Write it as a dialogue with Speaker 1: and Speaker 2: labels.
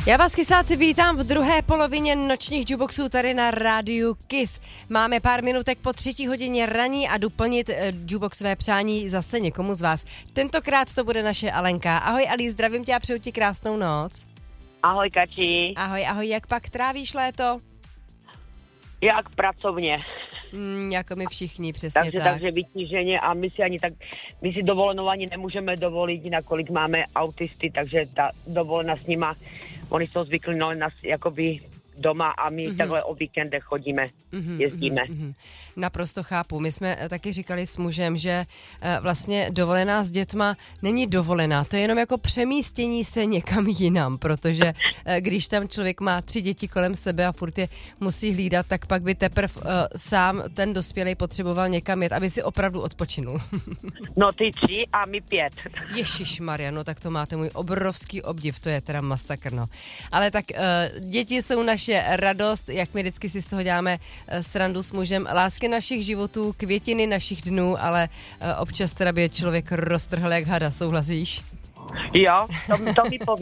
Speaker 1: Já vás, kysáci, vítám v druhé polovině nočních jukeboxů tady na rádiu Kiss. Máme pár minutek po 3:00 raní a jdu plnit jukeboxové přání zase někomu z vás. Tentokrát to bude naše Alenka. Ahoj Ali, zdravím tě a přeju ti krásnou noc.
Speaker 2: Ahoj Kači.
Speaker 1: Ahoj, jak pak trávíš léto?
Speaker 2: Jak pracovně.
Speaker 1: Jako my všichni, přesně tak.
Speaker 2: Takže vytíženě a my si dovolenou ani nemůžeme dovolit, nakolik máme autisty, takže ta dovolená s nima, oni jsou zvyklí na nás jakoby doma a my takhle o víkendech chodíme, jezdíme.
Speaker 1: Naprosto chápu. My jsme taky říkali s mužem, že vlastně dovolená s dětma není dovolená. To je jenom jako přemístění se někam jinam, protože když tam člověk má 3 děti kolem sebe a furt je musí hlídat, tak pak by teprve sám ten dospělý potřeboval někam jet, aby si opravdu odpočinul.
Speaker 2: No ty 3 a my 5.
Speaker 1: Ježišmarja, no tak to máte můj obrovský obdiv, to je teda masakr, no. Ale tak děti jsou naše radost, jak my vždycky si z toho děláme srandu s mužem, lásky našich životů, květiny našich dnů, ale občas teda by člověk roztrhl jak hada, souhlasíš?
Speaker 2: Jo, to mi poví.